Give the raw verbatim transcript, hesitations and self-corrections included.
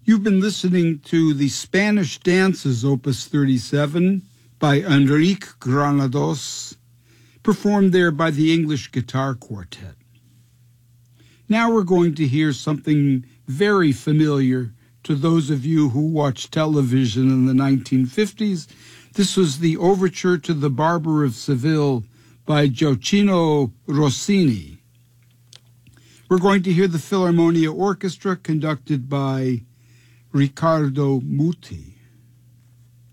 You've been listening to the Spanish Dances, Opus thirty-seven, by Enrique Granados, performed there by the English Guitar Quartet. Now we're going to hear something very familiar to those of you who watched television in the nineteen fifties. This was the overture to The Barber of Seville by Gioacchino Rossini. We're going to hear the Philharmonia Orchestra conducted by Riccardo Muti.